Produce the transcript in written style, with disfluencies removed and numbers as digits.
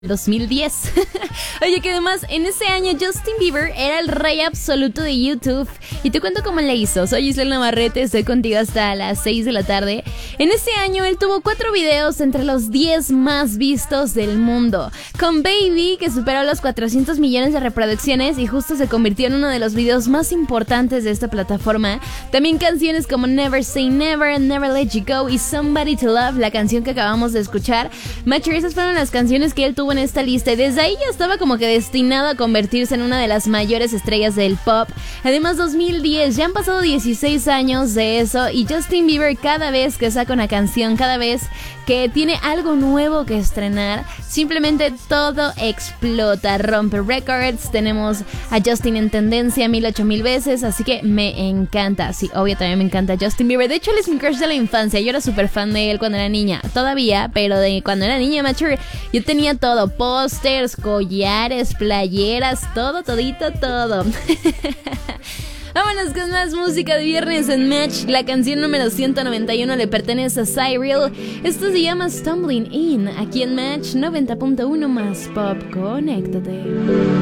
2010. Oye, que además en ese año Justin Bieber era el rey absoluto de YouTube. Y te cuento cómo le hizo. Soy Isla Navarrete, estoy contigo hasta las 6 de la tarde. En ese año él tuvo 4 videos entre los 10 más vistos del mundo. Con Baby, que superó los 400 millones de reproducciones y justo se convirtió en uno de los videos más importantes de esta plataforma. También canciones como Never Say Never, Never Let You Go y Somebody to Love, la canción que acabamos de escuchar. Macho, esas fueron las canciones que él tuvo en esta lista y desde ahí ya estaba como que destinado a convertirse en una de las mayores estrellas del pop. Además, 2010, ya han pasado 16 años de eso y Justin Bieber cada vez que saca una canción, cada vez que tiene algo nuevo que estrenar, simplemente todo explota, rompe records. Tenemos a Justin en tendencia 1008,000 veces, así que me encanta. Sí, obvio, también me encanta Justin Bieber. De hecho, él es mi crush de la infancia. Yo era súper fan de él cuando era niña, todavía, pero de cuando era niña, mature, yo tenía todo, pósters, collares, playeras, todo, todito, todo. Vámonos con más música de viernes en Match. La canción número 191 le pertenece a Cyril. Esto se llama Stumbling In, aquí en Match 90.1 más Pop. Conéctate.